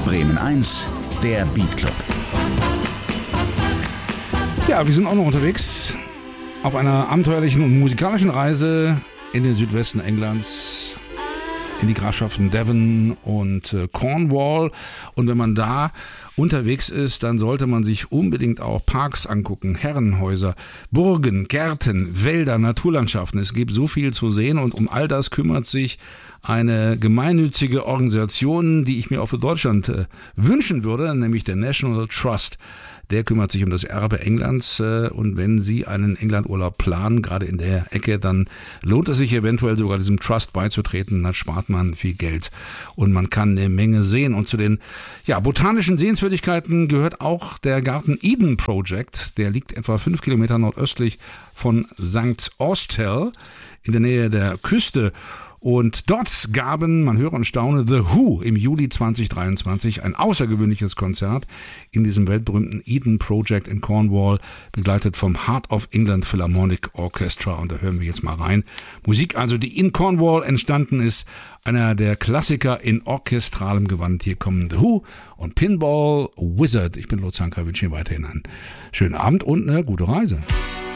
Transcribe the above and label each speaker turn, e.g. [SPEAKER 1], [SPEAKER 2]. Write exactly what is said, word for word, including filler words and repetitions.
[SPEAKER 1] Bremen eins, der Beat Club.
[SPEAKER 2] Ja, wir sind auch noch unterwegs auf einer abenteuerlichen und musikalischen Reise in den Südwesten Englands, in die Grafschaften Devon und äh, Cornwall. Und wenn man da unterwegs ist, dann sollte man sich unbedingt auch Parks angucken, Herrenhäuser, Burgen, Gärten, Wälder, Naturlandschaften. Es gibt so viel zu sehen und um all das kümmert sich eine gemeinnützige Organisation, die ich mir auch für Deutschland äh, wünschen würde, nämlich der National Trust. Der kümmert sich um das Erbe Englands äh, und wenn Sie einen Englandurlaub planen, gerade in der Ecke, dann lohnt es sich eventuell sogar diesem Trust beizutreten. Dann spart man viel Geld und man kann eine Menge sehen. Und zu den ja, botanischen Sehenswürdigkeiten gehört auch der Garten Eden Project. Der liegt etwa fünf Kilometer nordöstlich von Sankt Austell in der Nähe der Küste. Und dort gaben, man höre und staune, The Who im Juli zwanzig dreiundzwanzig ein außergewöhnliches Konzert in diesem weltberühmten Eden Project in Cornwall, begleitet vom Heart of England Philharmonic Orchestra. Und da hören wir jetzt mal rein. Musik also, die in Cornwall entstanden ist, einer der Klassiker in orchestralem Gewand. Hier kommen The Who und Pinball Wizard. Ich bin Lutz Hanka, wünsche Ihnen weiterhin einen schönen Abend und eine gute Reise.